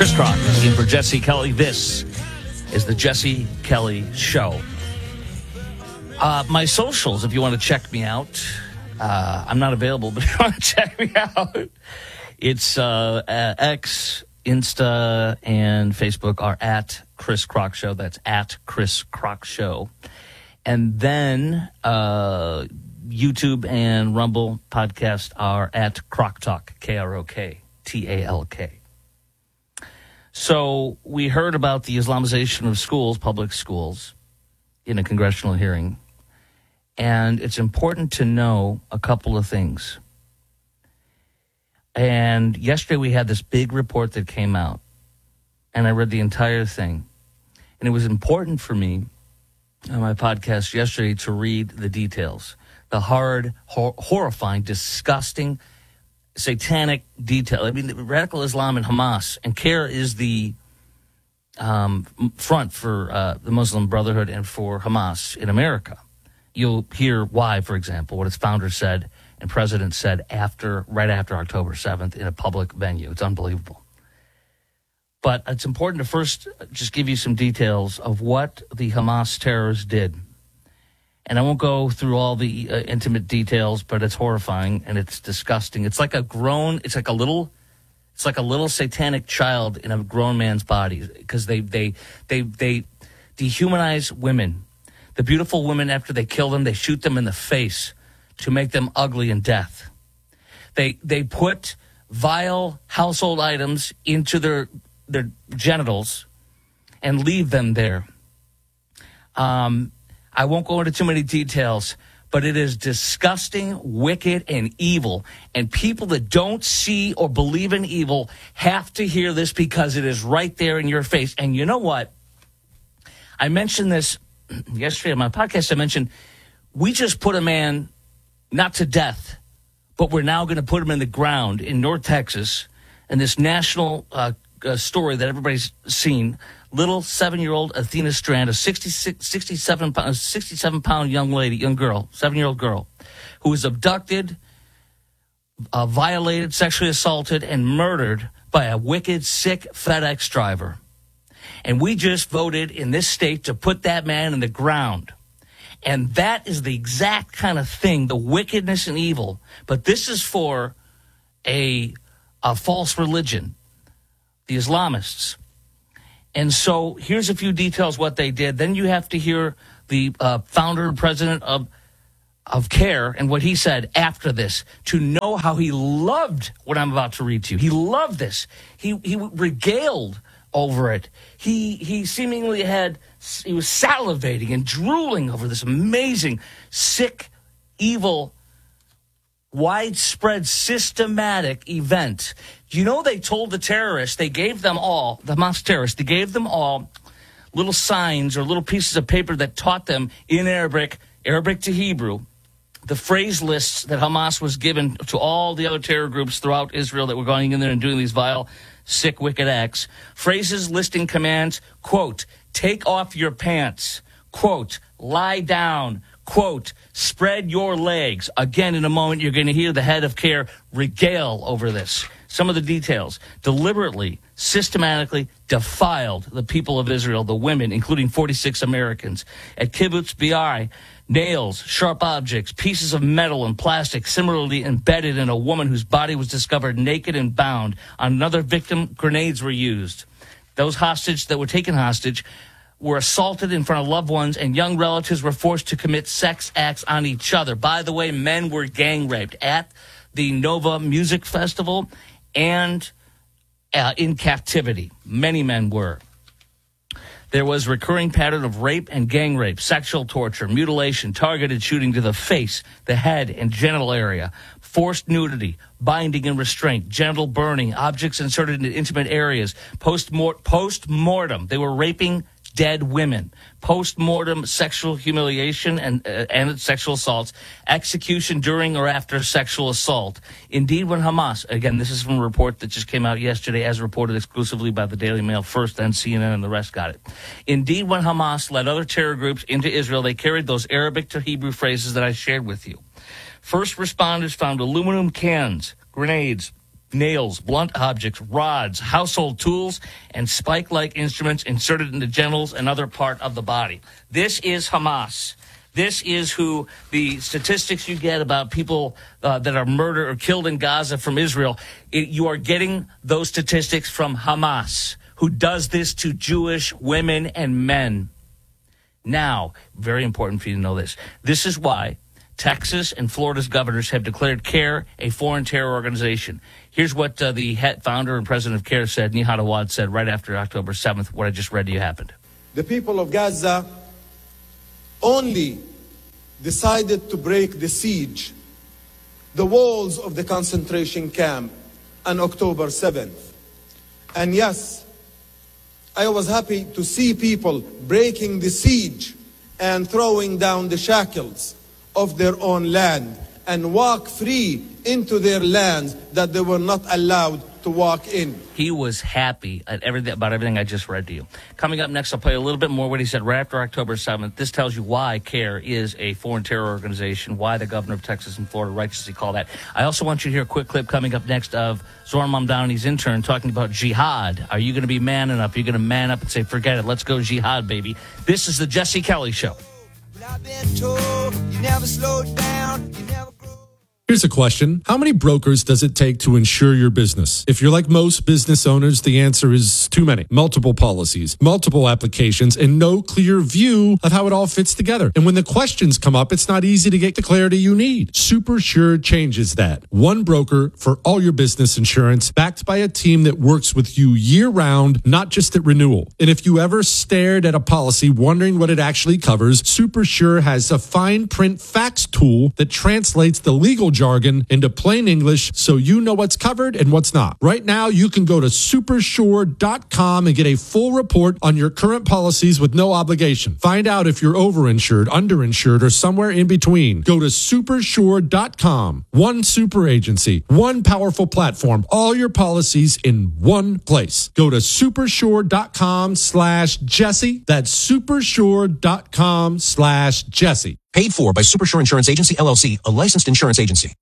Chris Crock in for Jesse Kelly. This is the Jesse Kelly Show. My socials, if you want to check me out. I'm not available, but if you want to check me out, it's X, Insta, and Facebook are at Chris Crock Show. That's at Chris Crock Show. And then YouTube and Rumble podcast are at Crock Talk, KROKTALK. So we heard about the Islamization of schools, public schools, in a congressional hearing. And it's important to know a couple of things. And yesterday we had this big report that came out. And I read the entire thing. And it was important for me on my podcast yesterday to read the details. The hard, horrifying, disgusting, satanic detail. I mean, radical Islam and Hamas, and CAIR is the front for the Muslim Brotherhood and for Hamas in America. You'll hear why, for example, what its founder said and president said right after October 7th in a public venue. It's unbelievable. But it's important to first just give you some details of what the Hamas terrorists did. And I won't go through all the intimate details, but it's horrifying and it's disgusting. It's like a little satanic child in a grown man's body, because they dehumanize women. The beautiful women, after they kill them, they shoot them in the face to make them ugly in death. They put vile household items into their genitals and leave them there. I won't go into too many details, but it is disgusting, wicked, and evil. And people that don't see or believe in evil have to hear this, because it is right there in your face. And you know what? I mentioned this yesterday on my podcast. I mentioned we just put a man not to death, but we're now going to put him in the ground in North Texas. And this national story that everybody's seen. Little 7-year-old Athena Strand, a 67-pound young girl, 7-year-old girl, who was abducted, violated, sexually assaulted, and murdered by a wicked, sick FedEx driver. And we just voted in this state to put that man in the ground. And that is the exact kind of thing, the wickedness and evil. But this is for a false religion, the Islamists. And so here's a few details what they did. Then you have to hear the founder and president of CAIR and what he said after this, to know how he loved what I'm about to read to you. He loved this. He regaled over it. He seemingly he was salivating and drooling over this amazing, sick, evil, widespread, systematic event. You know, they told the terrorists, the Hamas terrorists, they gave them all little signs or little pieces of paper that taught them in Arabic to Hebrew, the phrase lists that Hamas was given to all the other terror groups throughout Israel that were going in there and doing these vile, sick, wicked acts. Phrases listing commands, quote, take off your pants, quote, lie down, quote, spread your legs. Again, in a moment, you're going to hear the head of CAIR regale over this. Some of the details: deliberately, systematically defiled the people of Israel, the women, including 46 Americans. At Kibbutz Bi, nails, sharp objects, pieces of metal and plastic similarly embedded in a woman whose body was discovered naked and bound. On another victim, grenades were used. Those hostage that were taken hostage were assaulted in front of loved ones, and young relatives were forced to commit sex acts on each other. By the way, men were gang raped at the Nova Music Festival and in captivity. Many men were. There was a recurring pattern of rape and gang rape, sexual torture, mutilation, targeted shooting to the face, the head, and genital area, forced nudity, binding and restraint, genital burning, objects inserted into intimate areas, post-mortem. They were raping dead women, post-mortem sexual humiliation and sexual assaults, execution during or after sexual assault. Indeed, when Hamas, again, this is from a report that just came out yesterday, as reported exclusively by the Daily Mail first, then CNN, and the rest got it. Indeed, when Hamas led other terror groups into Israel, they carried those Arabic to Hebrew phrases that I shared with you. First responders found aluminum cans, grenades, nails, blunt objects, rods, household tools, and spike-like instruments inserted in the genitals and other part of the body. This is Hamas. This is who the statistics you get about people that are murdered or killed in Gaza from Israel. You are getting those statistics from Hamas, who does this to Jewish women and men. Now, very important for you to know this. This is why Texas and Florida's governors have declared CARE a foreign terror organization. Here's what the founder and president of CARE said, Nihad Awad said right after October 7th, what I just read to you happened. The people of Gaza only decided to break the siege, the walls of the concentration camp on October 7th. And yes, I was happy to see people breaking the siege and throwing down the shackles of their own land and walk free into their lands that they were not allowed to walk in. He was happy at about everything I just read to you. Coming up next, I'll play a little bit more what he said right after October 7th. This tells you why CARE is a foreign terror organization, why the governor of Texas and Florida righteously call that. I also want you to hear a quick clip coming up next of Zohran Mamdani's intern talking about jihad. Are you going to be man enough? Are you going to man up and say, forget it, let's go jihad, baby? This is the Jesse Kelly Show. I've been told you never slow down, you never grow. Here's a question. How many brokers does it take to insure your business? If you're like most business owners, the answer is too many. Multiple policies, multiple applications, and no clear view of how it all fits together. And when the questions come up, it's not easy to get the clarity you need. SuperSure changes that. One broker for all your business insurance, backed by a team that works with you year-round, not just at renewal. And if you ever stared at a policy wondering what it actually covers, SuperSure has a fine print facts tool that translates the legal jargon into plain English so you know what's covered and what's not. Right now, you can go to supersure.com and get a full report on your current policies with no obligation. Find out if you're overinsured, underinsured, or somewhere in between. Go to supersure.com. One super agency, one powerful platform, all your policies in one place. Go to supersure.com/Jesse. That's supersure.com/Jesse. Paid for by Supersure Insurance Agency, LLC, a licensed insurance agency.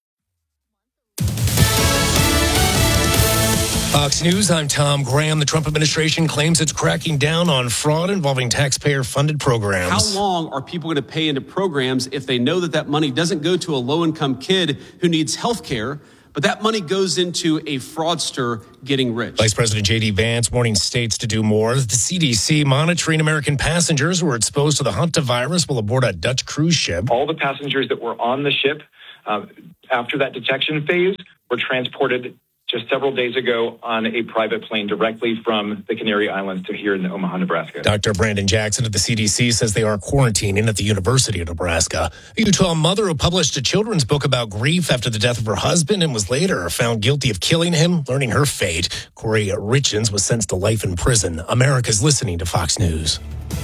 Fox News, I'm Tom Graham. The Trump administration claims it's cracking down on fraud involving taxpayer-funded programs. How long are people going to pay into programs if they know that that money doesn't go to a low-income kid who needs health care, but that money goes into a fraudster getting rich? Vice President J.D. Vance warning states to do more. The CDC monitoring American passengers who were exposed to the hantavirus while aboard a Dutch cruise ship. All the passengers that were on the ship after that detection phase were transported just several days ago on a private plane directly from the Canary Islands to here in Omaha, Nebraska. Dr. Brandon Jackson of the CDC says they are quarantining at the University of Nebraska. A Utah mother who published a children's book about grief after the death of her husband and was later found guilty of killing him, learning her fate. Corey Richens was sentenced to life in prison. America's listening to Fox News.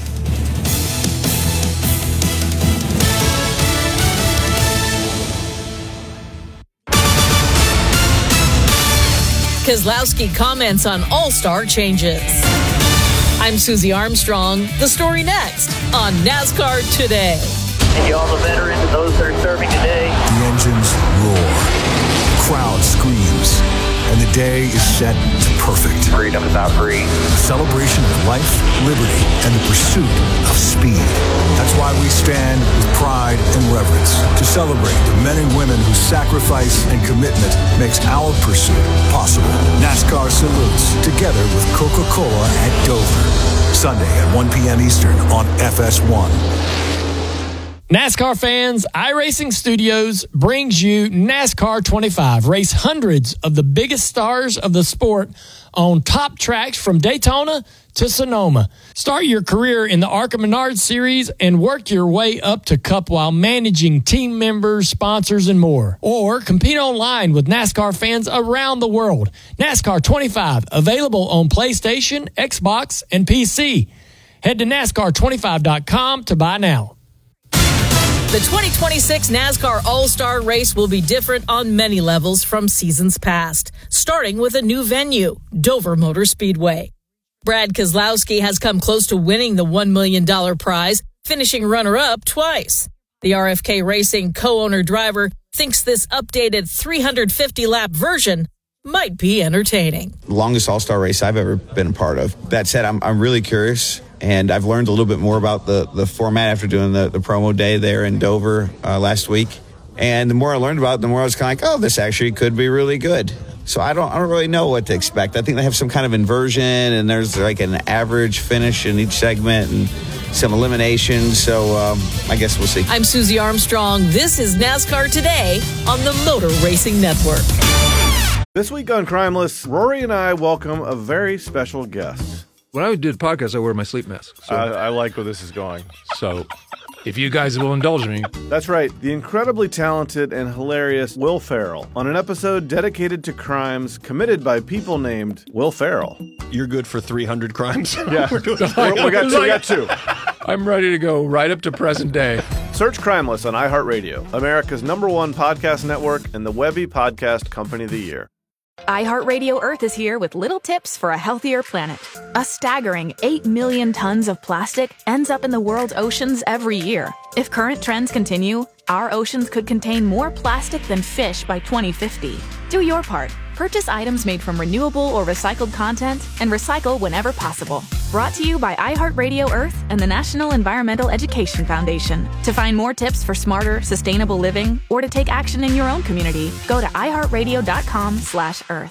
Keselowski comments on all-star changes. I'm Susie Armstrong. The story next on NASCAR Today. And you all the veterans and those that are serving today. The engines roar. The crowd screams. And the day is set to perfect. Freedom is not free. A celebration of life, liberty, and the pursuit of speed. That's why we stand with pride and reverence to celebrate the men and women whose sacrifice and commitment makes our pursuit possible. NASCAR salutes together with Coca-Cola at Dover. Sunday at 1 p.m. Eastern on FS1. NASCAR fans, iRacing Studios brings you NASCAR 25. Race hundreds of the biggest stars of the sport on top tracks from Daytona to Sonoma. Start your career in the ARCA Menards Series and work your way up to Cup while managing team members, sponsors, and more. Or compete online with NASCAR fans around the world. NASCAR 25, available on PlayStation, Xbox, and PC. Head to NASCAR25.com to buy now. The 2026 NASCAR All-Star Race will be different on many levels from seasons past, starting with a new venue, Dover Motor Speedway. Brad Keselowski has come close to winning the $1 million prize, finishing runner-up twice. The RFK Racing co-owner driver thinks this updated 350-lap version might be entertaining. Longest all-star race I've ever been a part of. That said, I'm really curious, and I've learned a little bit more about the format after doing the promo day there in Dover last week. And the more I learned about it, the more I was kind of like, oh, this actually could be really good. So I don't really know what to expect. I think they have some kind of inversion, and there's like an average finish in each segment and some eliminations. So I guess we'll see. I'm Susie Armstrong. This is NASCAR Today on the Motor Racing Network. This week on Crimeless, Rory and I welcome a very special guest. When I do the podcast, I wear my sleep mask. So. I like where this is going. So if you guys will indulge me. That's right. The incredibly talented and hilarious Will Ferrell on an episode dedicated to crimes committed by people named Will Ferrell. You're good for 300 crimes? Yeah. we got two. I'm ready to go right up to present day. Search Crimeless on iHeartRadio, America's #1 podcast network and the Webby Podcast Company of the Year. iHeartRadio Earth is here with little tips for a healthier planet. A staggering 8 million tons of plastic ends up in the world's oceans every year. If current trends continue, our oceans could contain more plastic than fish by 2050. Do your part. Purchase items made from renewable or recycled content and recycle whenever possible. Brought to you by iHeartRadio Earth and the National Environmental Education Foundation. To find more tips for smarter, sustainable living or to take action in your own community, go to iHeartRadio.com/Earth.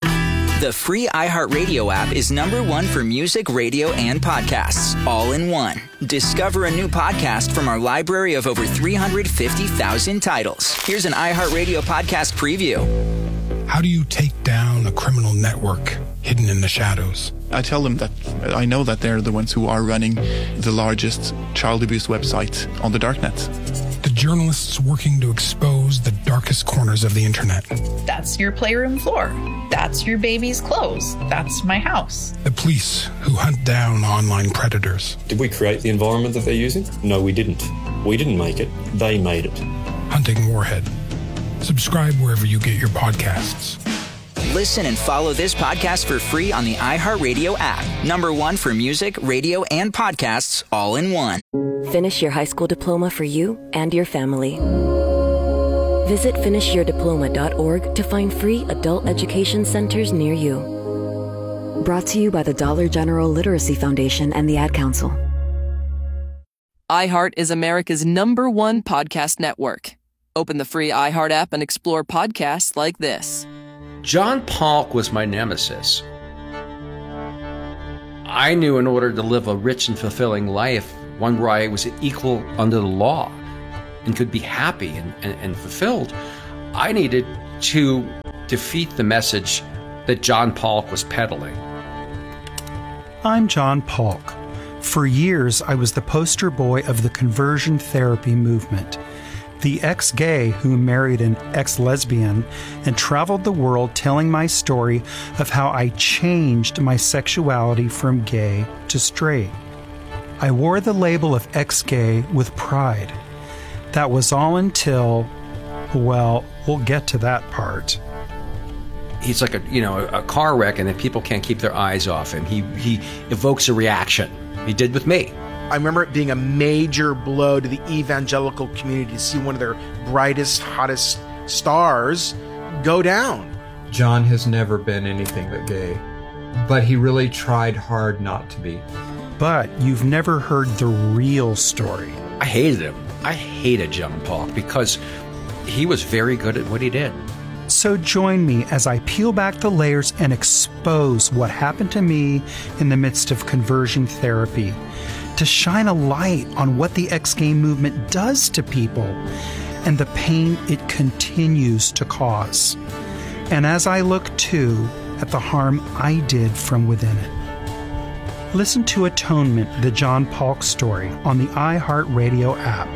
The free iHeartRadio app is #1 for music, radio, and podcasts, all in one. Discover a new podcast from our library of over 350,000 titles. Here's an iHeartRadio podcast preview. How do you take down a criminal network hidden in the shadows? I tell them that I know that they're the ones who are running the largest child abuse website on the darknet. The journalists working to expose the darkest corners of the internet. That's your playroom floor. That's your baby's clothes. That's my house. The police who hunt down online predators. Did we create the environment that they're using? No, we didn't. We didn't make it. They made it. Hunting Warhead. Subscribe wherever you get your podcasts. Listen and follow this podcast for free on the iHeartRadio app. #1 for music, radio, and podcasts, all in one. Finish your high school diploma for you and your family. Visit finishyourdiploma.org to find free adult education centers near you. Brought to you by the Dollar General Literacy Foundation and the Ad Council. iHeart is America's #1 podcast network. Open the free iHeart app and explore podcasts like this. John Polk was my nemesis. I knew in order to live a rich and fulfilling life, one where I was equal under the law and could be happy and fulfilled, I needed to defeat the message that John Polk was peddling. I'm John Polk. For years, I was the poster boy of the conversion therapy movement. The ex-gay who married an ex-lesbian and traveled the world telling my story of how I changed my sexuality from gay to straight. I wore the label of ex-gay with pride. That was all until, well, we'll get to that part. He's like a car wreck, and then people can't keep their eyes off him. He evokes a reaction. He did with me. I remember it being a major blow to the evangelical community to see one of their brightest, hottest stars go down. John has never been anything but gay, but he really tried hard not to be. But you've never heard the real story. I hated him. I hated John Polk because he was very good at what he did. So join me as I peel back the layers and expose what happened to me in the midst of conversion therapy, to shine a light on what the ex-gay movement does to people and the pain it continues to cause. And as I look too at the harm I did from within it. Listen to Atonement, the John Polk story on the iHeartRadio app.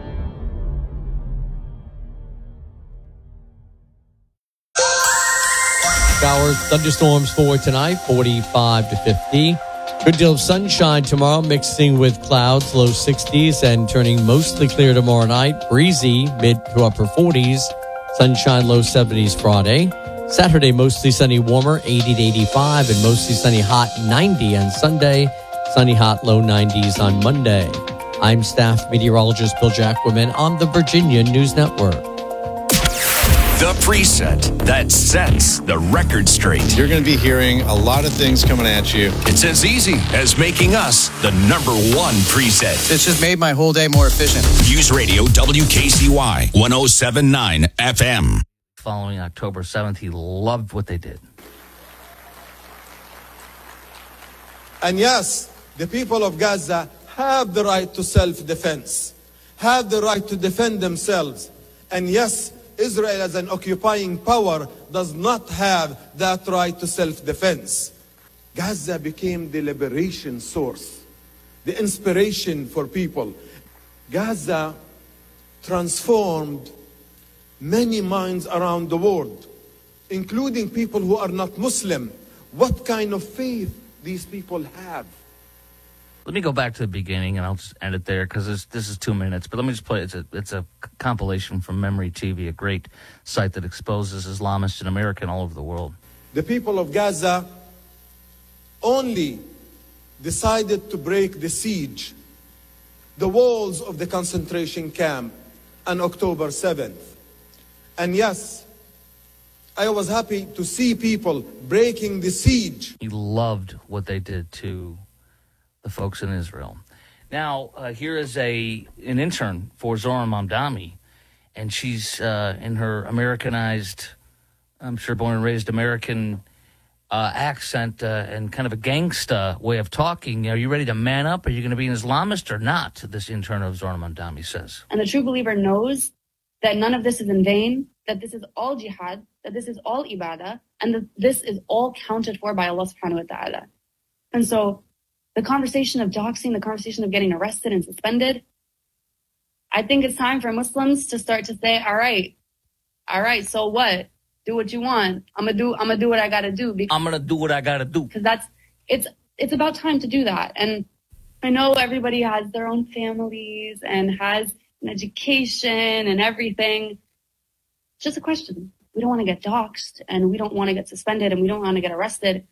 Showers, thunderstorms for tonight, 45 to 50. Good deal of sunshine tomorrow, mixing with clouds, low 60s, and turning mostly clear tomorrow night. Breezy, mid to upper 40s. Sunshine, low 70s Friday. Saturday, mostly sunny, warmer, 80 to 85, and mostly sunny, hot, 90 on Sunday. Sunny, hot, low 90s on Monday. I'm staff meteorologist Bill Jacquemin on the Virginia News Network. The preset that sets the record straight. You're going to be hearing a lot of things coming at you. It's as easy as making us the number one preset. It's just made my whole day more efficient. News Radio WKCY 107.9 FM. Following October 7th, he loved what they did. And yes, the people of Gaza have the right to self-defense, have the right to defend themselves. And yes, Israel as an occupying power does not have that right to self-defense. Gaza became the liberation source, the inspiration for people. Gaza transformed many minds around the world, including people who are not Muslim. What kind of faith these people have? Let me go back to the beginning, and I'll just end it there because this is 2 minutes. But let me just play. It's a compilation from Memory TV, a great site that exposes Islamists in America and all over the world. The people of Gaza only decided to break the siege, the walls of the concentration camp, on October 7th. And yes, I was happy to see people breaking the siege. He loved what they did to the folks in Israel. Now, here is an intern for Zohran Mamdani, and she's in her Americanized, I'm sure born and raised American accent and kind of a gangsta way of talking. Are you ready to man up? Are you going to be an Islamist or not? This intern of Zohran Mamdani says. And the true believer knows that none of this is in vain, that this is all jihad, that this is all ibadah, and that this is all counted for by Allah subhanahu wa ta'ala. And so the conversation of doxing, the conversation of getting arrested and suspended, I think it's time for Muslims to start to say, all right, so what? Do what you want. I'm gonna do what I gotta do. I'm gonna do what I gotta do. Because it's about time to do that. And I know everybody has their own families and has an education and everything. It's just a question. We don't want to get doxxed and we don't want to get suspended and we don't want to get arrested.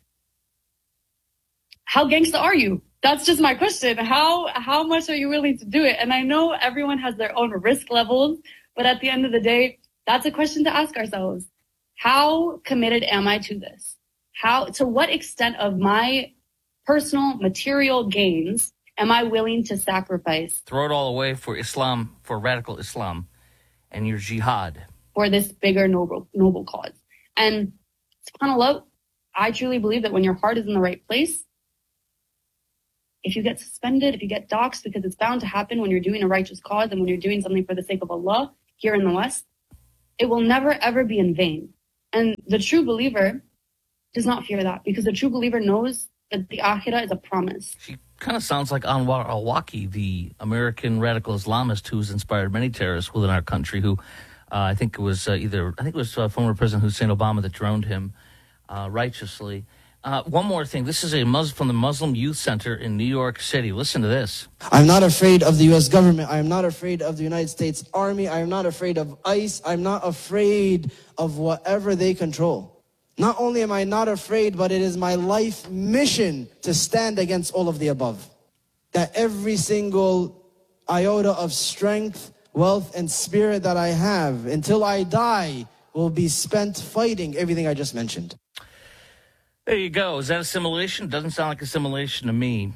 How gangsta are you? That's just my question. How much are you willing to do it? And I know everyone has their own risk levels, but at the end of the day, that's a question to ask ourselves. How committed am I to this? To what extent of my personal material gains am I willing to sacrifice? Throw it all away for Islam, for radical Islam, and your jihad. For this bigger noble cause. And subhanAllah, I truly believe that when your heart is in the right place, if you get suspended, if you get doxxed, because it's bound to happen when you're doing a righteous cause and when you're doing something for the sake of Allah here in the West, it will never ever be in vain. And the true believer does not fear that, because the true believer knows that the akhirah is a promise. She kind of sounds like Anwar al-Awlaki, the American radical Islamist who's inspired many terrorists within our country, who I think it was former President Hussein Obama that droned him righteously. One more thing. This is from the Muslim Youth Center in New York City. Listen to this. I'm not afraid of the U.S. government. I am not afraid of the United States Army. I am not afraid of ICE. I'm not afraid of whatever they control. Not only am I not afraid, but it is my life mission to stand against all of the above. That every single iota of strength, wealth, and spirit that I have until I die will be spent fighting everything I just mentioned. There you go. Is that assimilation? Doesn't sound like assimilation to me.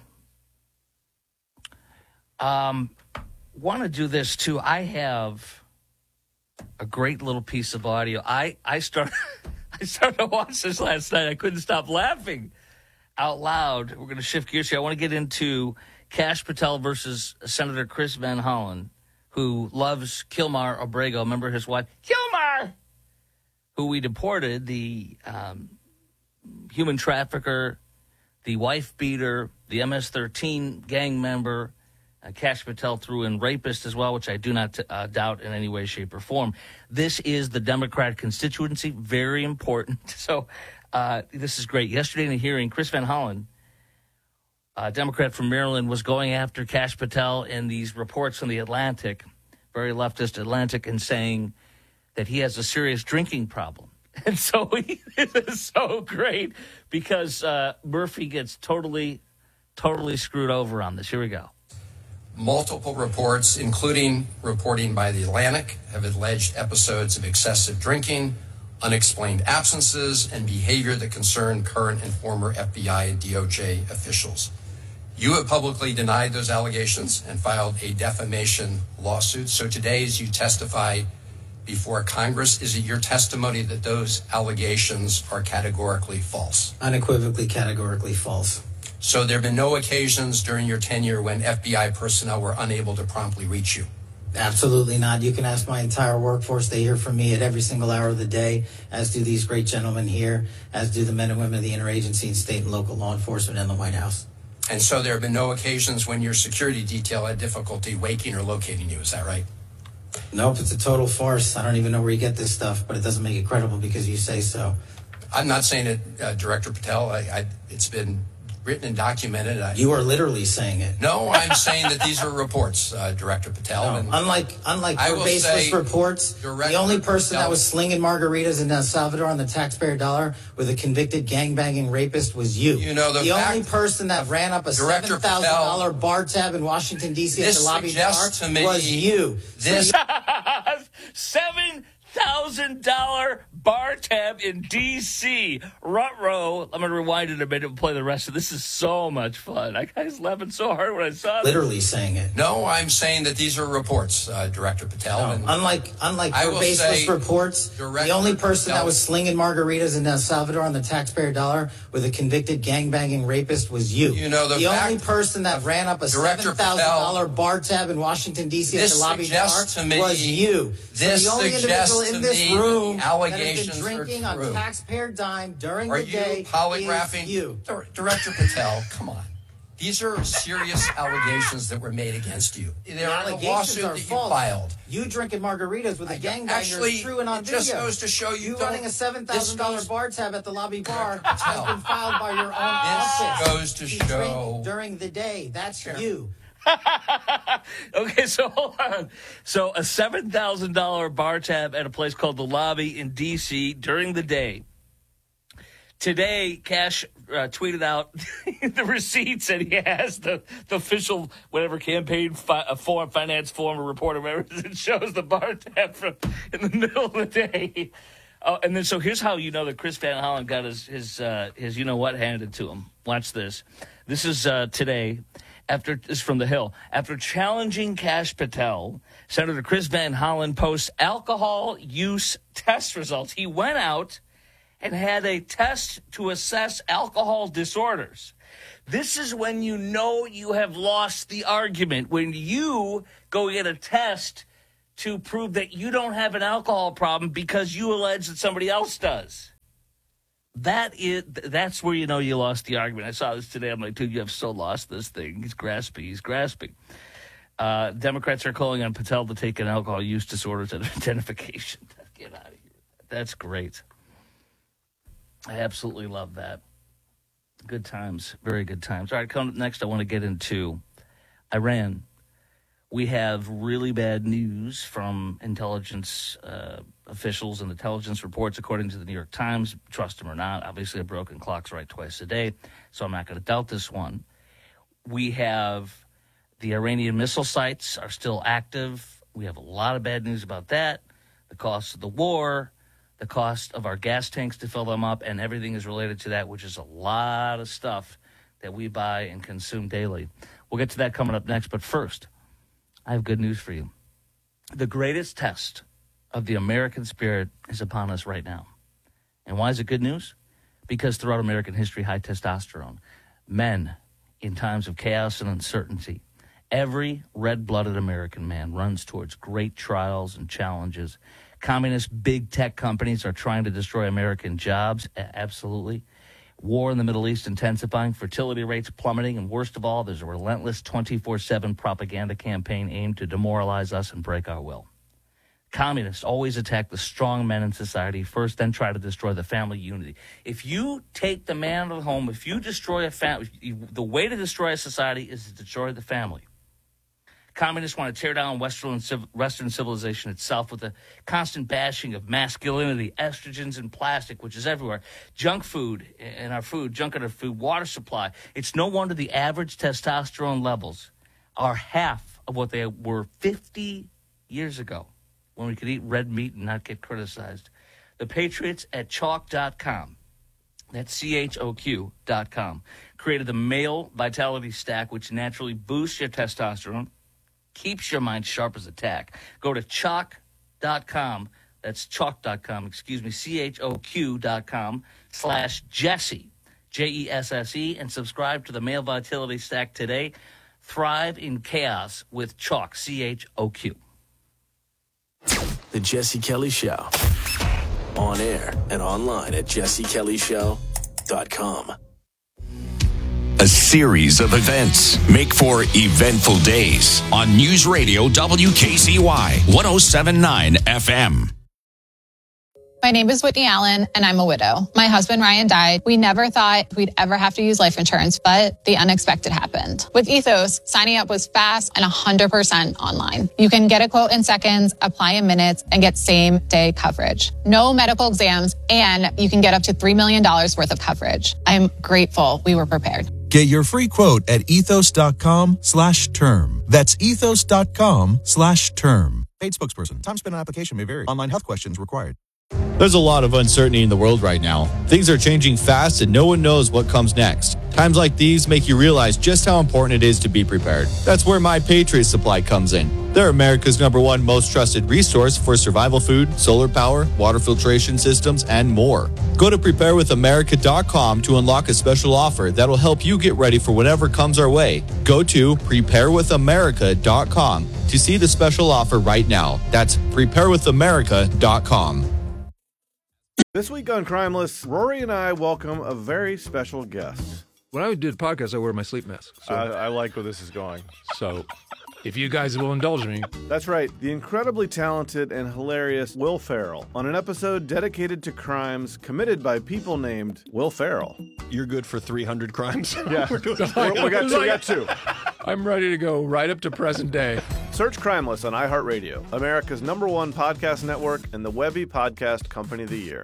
Want to do this too. I have a great little piece of audio. I started to watch this last night. I couldn't stop laughing out loud. We're going to shift gears here. I want to get into Kash Patel versus Senator Chris Van Hollen, who loves Kilmar Abrego. Remember his wife, Kilmar, who we deported, the human trafficker, the wife beater, the MS-13 gang member. Kash Patel threw in rapist as well, which I do not doubt in any way, shape, or form. This is the Democratic constituency, very important. So this is great. Yesterday in a hearing, Chris Van Hollen, a Democrat from Maryland, was going after Kash Patel in these reports from the Atlantic, very leftist Atlantic, and saying that he has a serious drinking problem. And so this is so great because Murphy gets totally screwed over on this. Here we go. Multiple reports, including reporting by The Atlantic, have alleged episodes of excessive drinking, unexplained absences, and behavior that concern current and former FBI and DOJ officials. You have publicly denied those allegations and filed a defamation lawsuit. So today, as you testify before Congress, is it your testimony that those allegations are categorically false? Unequivocally, categorically false. So there have been no occasions during your tenure when FBI personnel were unable to promptly reach you? Absolutely not. You can ask my entire workforce. They hear from me at every single hour of the day, as do these great gentlemen here, as do the men and women of the interagency and state and local law enforcement and the White House. And so there have been no occasions when your security detail had difficulty waking or locating you. Is that right? Nope, it's a total farce. I don't even know where you get this stuff, but it doesn't make it credible because you say so. I'm not saying it, Director Patel. It's been written and documented. You are literally saying it. No, I'm saying that these are reports, Director Patel. No, and unlike your baseless reports, the only person that was slinging margaritas in El Salvador on the taxpayer dollar with a convicted gangbanging rapist was you. You know, the only person that ran up a $7,000 bar tab in Washington, D.C. at the lobby bar was you. This $7,000 bar tab in D.C. Ruh-roh. I'm going to rewind it a minute and play the rest of this. Is so much fun. I was laughing so hard when I saw this. Literally saying it. No, I'm saying that these are reports, Director Patel. No, and unlike your baseless reports, the only person that was slinging margaritas in El Salvador on the taxpayer dollar with a convicted gangbanging rapist was you. You know, the only person that ran up a $7,000 bar tab in Washington, D.C. at the lobby bar was you. This so the only individual in this room allegations that has been drinking are true. on taxpayer dime during the day polygraphing is you. Director Patel, come on. These are serious allegations that were made against you. They're a lawsuit that you filed. You drinking margaritas with a gangbanger is true and on video. It just goes to show you running a $7,000 bar tab at the lobby bar has been filed by your own office. This goes to show during the day. That's you. Okay, so hold on. So a $7,000 bar tab at a place called The Lobby in D.C. during the day. Today, Cash tweeted out the receipts, and he has the official whatever campaign finance form or report or whatever it shows the bar tab from in the middle of the day. And then so here's how you know that Chris Van Hollen got his you know what handed to him. Watch this. This is today. This is from The Hill. After challenging Kash Patel, Senator Chris Van Hollen posts alcohol use test results. He went out and had a test to assess alcohol disorders. This is when you know you have lost the argument, when you go get a test to prove that you don't have an alcohol problem because you allege that somebody else does. That's where you know you lost the argument. I saw this today. I'm like, dude, you have so lost this thing. He's grasping. Democrats are calling on Patel to take an alcohol use disorders identification. Get out of here. That's great. I absolutely love that. Good times. Very good times. All right, coming up next, I want to get into Iran. We have really bad news from intelligence officials and intelligence reports, according to the New York Times. Trust them or not. Obviously, a broken clock's right twice a day, so I'm not going to doubt this one. We have the Iranian missile sites are still active. We have a lot of bad news about that. The cost of the war, the cost of our gas tanks to fill them up, and everything is related to that, which is a lot of stuff that we buy and consume daily. We'll get to that coming up next, but first, I have good news for you. The greatest test of the American spirit is upon us right now. And why is it good news? Because throughout American history, high testosterone, men in times of chaos and uncertainty, every red-blooded American man runs towards great trials and challenges. Communist big tech companies are trying to destroy American jobs. Absolutely. War in the Middle East intensifying, fertility rates plummeting, and worst of all, there's a relentless 24/7 propaganda campaign aimed to demoralize us and break our will. Communists always attack the strong men in society first, then try to destroy the family unity. If you take the man out of the home, if you destroy a family, the way to destroy a society is to destroy the family. Communists want to tear down Western civilization itself with a constant bashing of masculinity, estrogens, and plastic, which is everywhere. Junk food in our food, junk in our food, water supply. It's no wonder the average testosterone levels are half of what they were 50 years ago when we could eat red meat and not get criticized. The Patriots at Chalk.com, that's CHOQ.com, created the Male Vitality Stack, which naturally boosts your testosterone, keeps your mind sharp as a tack. Go to Chalk.com, that's Chalk.com, CHOQ.com/Jesse, Jesse, and subscribe to the Male Vitality Stack today. Thrive in chaos with Chalk, CHOQ. The Jesse Kelly Show. On air and online at jessekellyshow.com. A series of events make for eventful days on News Radio WKCY 107.9 FM. My name is Whitney Allen, and I'm a widow. My husband, Ryan, died. We never thought we'd ever have to use life insurance, but the unexpected happened. With Ethos, signing up was fast and 100% online. You can get a quote in seconds, apply in minutes, and get same-day coverage. No medical exams, and you can get up to $3 million worth of coverage. I'm grateful we were prepared. Get your free quote at ethos.com/term. That's ethos.com/term. Paid spokesperson. Time spent on application may vary. Online health questions required. There's a lot of uncertainty in the world right now. Things are changing fast and no one knows what comes next. Times like these make you realize just how important it is to be prepared. That's where My Patriot Supply comes in. They're America's #1 most trusted resource for survival food, solar power, water filtration systems, and more. Go to preparewithamerica.com to unlock a special offer that'll help you get ready for whatever comes our way. Go to preparewithamerica.com to see the special offer right now. That's preparewithamerica.com. This week on Crimeless, Rory and I welcome a very special guest. When I do the podcast, I wear my sleep mask. So. I like where this is going. So, if you guys will indulge me. That's right, the incredibly talented and hilarious Will Ferrell on an episode dedicated to crimes committed by people named Will Ferrell. You're good for 300 crimes? Yeah, we got two. I'm ready to go right up to present day. Search Crimeless on iHeartRadio, America's #1 podcast network and the Webby Podcast Company of the Year.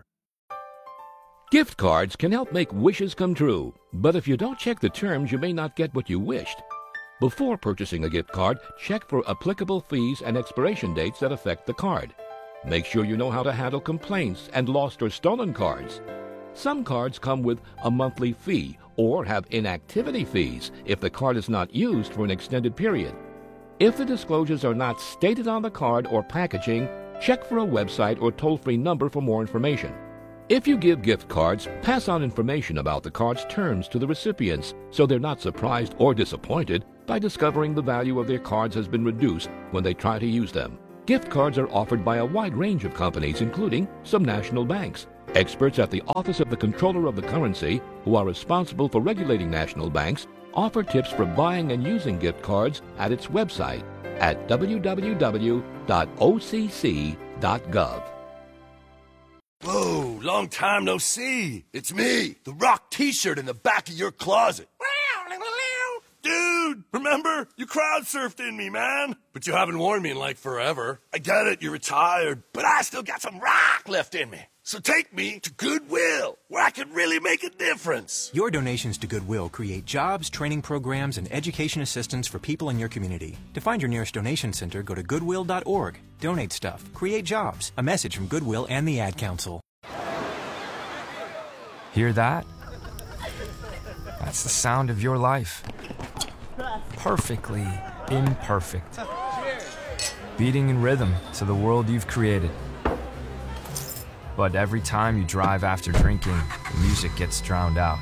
Gift cards can help make wishes come true, but if you don't check the terms, you may not get what you wished. Before purchasing a gift card, check for applicable fees and expiration dates that affect the card. Make sure you know how to handle complaints and lost or stolen cards. Some cards come with a monthly fee or have inactivity fees if the card is not used for an extended period. If the disclosures are not stated on the card or packaging, check for a website or toll-free number for more information. If you give gift cards, pass on information about the card's terms to the recipients so they're not surprised or disappointed by discovering the value of their cards has been reduced when they try to use them. Gift cards are offered by a wide range of companies, including some national banks. Experts at the Office of the Comptroller of the Currency, who are responsible for regulating national banks, offer tips for buying and using gift cards at its website at www.occ.gov. Whoa, long time no see. It's me, the Rock t-shirt in the back of your closet. Dude, remember? You crowd surfed in me, man. But you haven't worn me in like forever. I get it, you're retired, but I still got some rock left in me. So take me to Goodwill, where I can really make a difference. Your donations to Goodwill create jobs, training programs, and education assistance for people in your community. To find your nearest donation center, go to goodwill.org. Donate stuff. Create jobs. A message from Goodwill and the Ad Council. Hear that? That's the sound of your life. Perfectly imperfect. Beating in rhythm to the world you've created. But every time you drive after drinking, the music gets drowned out.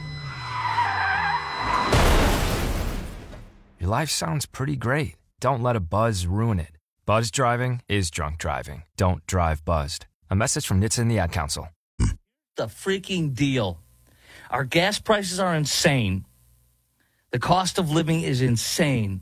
Your life sounds pretty great. Don't let a buzz ruin it. Buzz driving is drunk driving. Don't drive buzzed. A message from NHTSA and the Ad Council. The freaking deal. Our gas prices are insane. The cost of living is insane.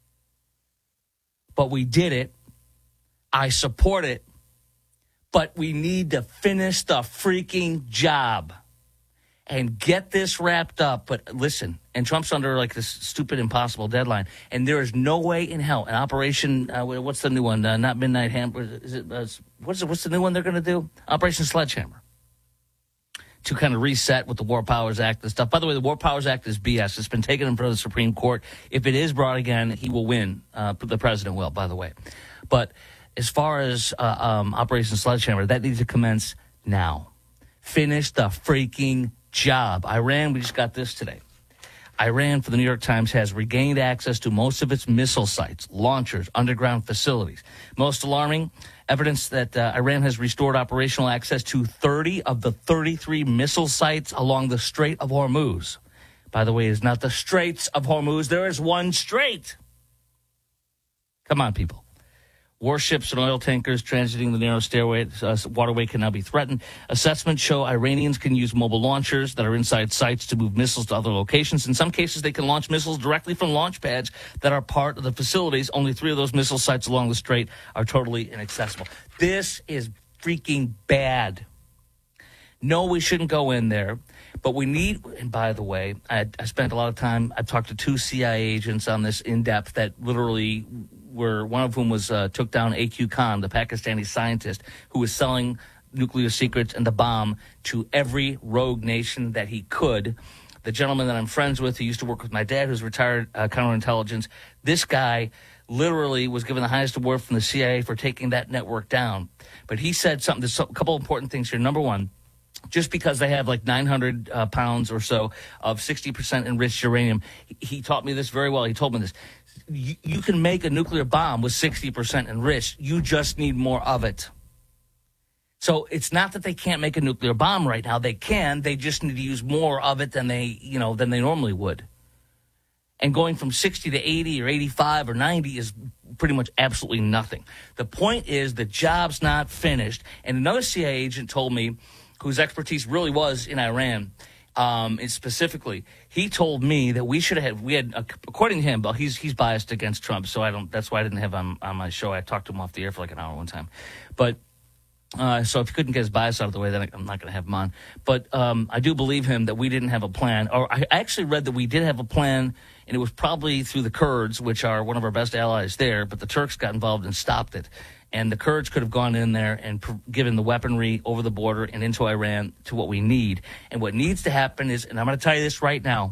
But we did it. I support it. But we need to finish the freaking job and get this wrapped up. But listen, and Trump's under like this stupid, impossible deadline. And there is no way in hell an Operation, what's the new one? Not Midnight Hammer. Is it? What's the new one they're going to do? Operation Sledgehammer. to kind of reset with the War Powers Act and stuff. By the way, the War Powers Act is BS. It's been taken in front of the Supreme Court. If it is brought again, he will win. The president will, by the way. But as far as Operation Sledgehammer, that needs to commence now. Finish the freaking job. Iran, we just got this today. Iran, for the New York Times, has regained access to most of its missile sites, launchers, underground facilities. Most alarming, evidence that Iran has restored operational access to 30 of the 33 missile sites along the Strait of Hormuz. By the way, it's not the Straits of Hormuz. There is one strait. Come on, people. Warships and oil tankers transiting the narrow waterway can now be threatened. Assessments show Iranians can use mobile launchers that are inside sites to move missiles to other locations. In some cases, they can launch missiles directly from launch pads that are part of the facilities. Only 3 of those missile sites along the strait are totally inaccessible. This is freaking bad. No, we shouldn't go in there, but we need, and by the way, I spent a lot of time, I've talked to 2 CIA agents on this in depth that literally were, one of whom was took down A.Q. Khan, the Pakistani scientist who was selling nuclear secrets and the bomb to every rogue nation that he could. The gentleman that I'm friends with, who used to work with my dad, who's retired counterintelligence, this guy literally was given the highest award from the CIA for taking that network down. But he said something, there's a couple important things here. Number one, just because they have like 900 pounds or so of 60% enriched uranium, he taught me this very well. He told me this. You can make a nuclear bomb with 60% enriched. You just need more of it. So it's not that they can't make a nuclear bomb right now. They can. They just need to use more of it than they normally would. And going from 60 to 80 or 85 or 90 is pretty much absolutely nothing. The point is the job's not finished. And another CIA agent told me, whose expertise really was in Iran, specifically, he told me that we had, according to him, but he's biased against Trump, so that's why I didn't have him on my show. I talked to him off the air for like an hour one time. But, so if he couldn't get his bias out of the way, then I'm not going to have him on. But I do believe him that we didn't have a plan, or I actually read that we did have a plan, and it was probably through the Kurds, which are one of our best allies there, but the Turks got involved and stopped it. And the Kurds could have gone in there and given the weaponry over the border and into Iran to what we need. And what needs to happen is, and I'm going to tell you this right now,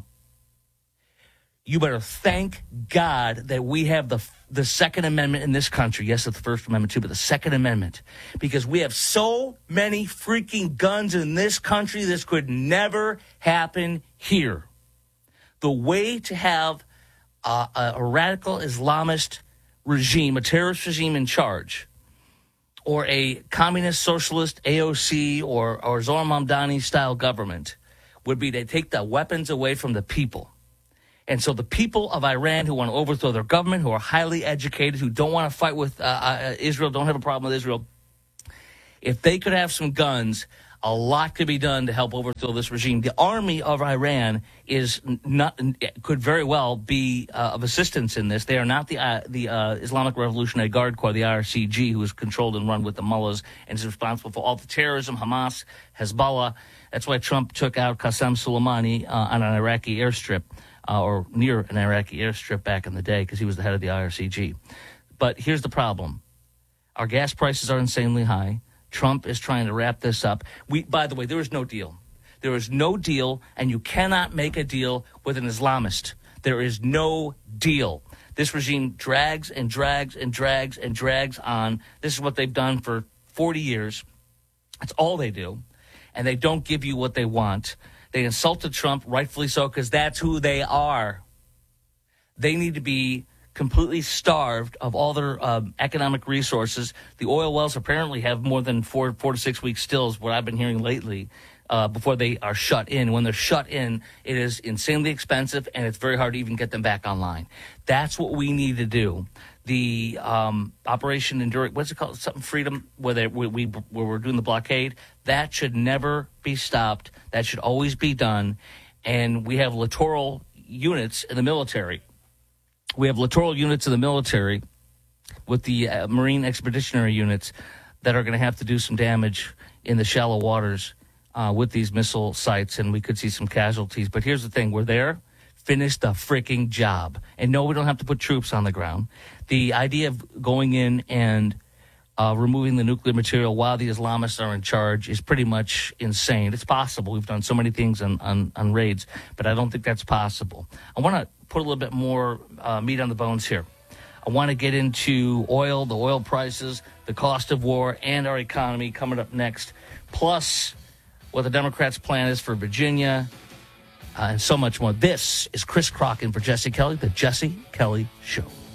you better thank God that we have the Second Amendment in this country. Yes, it's the First Amendment too, but the Second Amendment. Because we have so many freaking guns in this country, this could never happen here. The way to have a radical Islamist regime, a terrorist regime in charge, or a communist socialist AOC or Zohar Mamdani style government would be to take the weapons away from the people. And so the people of Iran who want to overthrow their government, who are highly educated, who don't want to fight with Israel, don't have a problem with Israel, if they could have some guns, a lot could be done to help overthrow this regime. The army of Iran could very well be of assistance in this. They are not the Islamic Revolutionary Guard Corps, the IRGC, who is controlled and run with the mullahs and is responsible for all the terrorism, Hamas, Hezbollah. That's why Trump took out Qasem Soleimani on an Iraqi airstrip, or near an Iraqi airstrip back in the day, because he was the head of the IRGC. But here's the problem. Our gas prices are insanely high. Trump is trying to wrap this up. By the way, there is no deal. There is no deal, and you cannot make a deal with an Islamist. There is no deal. This regime drags and drags and drags and drags on. This is what they've done for 40 years. That's all they do. And they don't give you what they want. They insulted Trump, rightfully so, because that's who they are. They need to be completely starved of all their economic resources. The oil wells apparently have more than 4 to 6 week stills, what I've been hearing lately, before they are shut in. When they're shut in, it is insanely expensive, and it's very hard to even get them back online. That's what we need to do. The Operation Enduring, what's it called? Something Freedom, where we're doing the blockade. That should never be stopped. That should always be done. And we have littoral units in the military. We have littoral units in the military with the Marine Expeditionary Units that are going to have to do some damage in the shallow waters with these missile sites, and we could see some casualties. But here's the thing. We're there. Finish the freaking job. And no, we don't have to put troops on the ground. The idea of going in and removing the nuclear material while the Islamists are in charge is pretty much insane. It's possible. We've done so many things on raids, but I don't think that's possible. I want to put a little bit more meat on the bones here. I want to get into oil, the oil prices, the cost of war, and our economy coming up next, plus what the Democrats' plan is for Virginia, and so much more. This is Chris Crock in for Jesse Kelly, The Jesse Kelly Show.